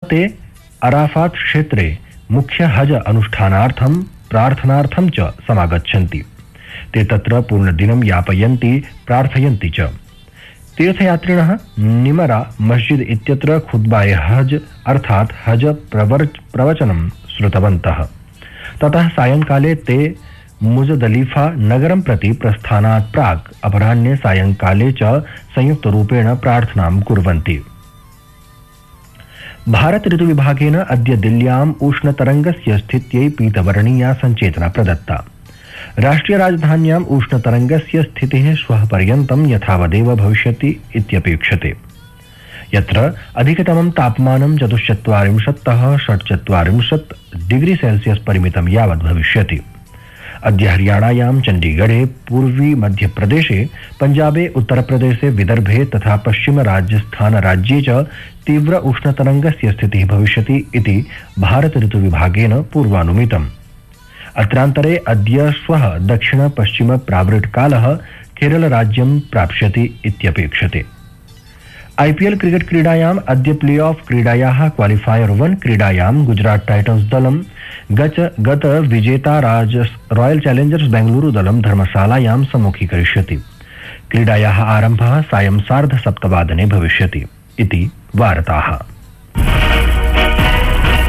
ते अराफात क्षेत्रे मुख्य हज अनुष्ठानार्थं प्रार्थनार्थं च समागच्छन्ति। ते तत्र पूर्णदिनं यापयन्ति प्रार्थयन्ति च। तीर्थयात्रिणः निमरा मस्जिद इत्यत्र खुतबाए हज अर्थात हज प्रवचनं श्रुतवन्तः। ततः सायंकाले ते मुजदलिफा नगरं प्रति प्रस्थानात् प्राक् अपराह्ने सायंकाले च संयुक्तरूपेण प्रार्थनां कुर्वन्ति। भारत ऋतुविभागेन अद्य दिल्ल्याम् उष्णतरङ्गस्य स्थित्यै पीतवर्णीया सञ्चेतना प्रदत्ता। राष्ट्रिय राजधान्याम् उष्णतरङ्गस्य स्थितिः श्वः पर्यन्तं यथावदेव भविष्यति इत्यपेक्षते, यत्र अधिकतमं तापमानं 44तः 46 डिग्री सेल्सियस परिमितं यावत् भविष्यति। अद्य हरियाणायां चण्डीगढ़े, पूर्वी मध्यप्रदेशे, पञ्जाबे, उत्तरप्रदेशे, विदर्भे तथा पश्चिम राजस्थान राज्ये च तीव्र उष्णतरङ्गस्य स्थितिः भविष्यति इति भारत ऋतुविभागेन पूर्वानुमितम्। अत्रान्तरे अद्य श्वः दक्षिण पश्चिम प्रावृट्कालः केरलराज्यं प्राप्स्यति इत्यपेक्षते। आईपीएल क्रिकेट क्रीडायाम् अद्य प्ले-ऑफ क्रीडायाः क्वालिफायर 1 क्रीडायां गुजरात टाइटन्स दलं गत विजेता रॉयल चैलेंजर्स बेंगलुरु दलं धर्मशालायां सम्मुखीकरिष्यति। क्रीडायाः आरम्भः सायं 7:30 भविष्यति इति वार्ताः।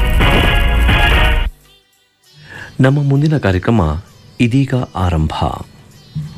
ನಮ್ಮ ಮುಂದಿನ ಕಾರ್ಯಕ್ರಮ ಇದೀಗ ಆರಂಭ।